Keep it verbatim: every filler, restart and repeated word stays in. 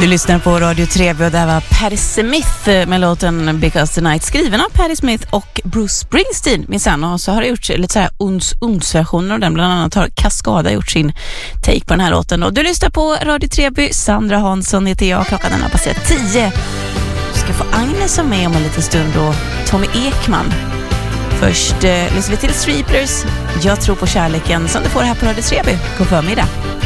Du lyssnar på Radio Treby och där var Patti Smith med låten Because the Night, skriven av Patti Smith och Bruce Springsteen minsann. Och så har det gjorts lite så här uns, uns versioner av den, bland annat har Kaskada gjort sin take på den här låten. Och du lyssnar på Radio Treby, Sandra Hansson heter jag, klockan den har passerat tio. Du ska få Agnes som med om en liten stund och Tommy Ekman. Först eh, lyssnar vi till Striplers, Jag tror på kärleken, som du får här på Radio Treby. God förmiddag.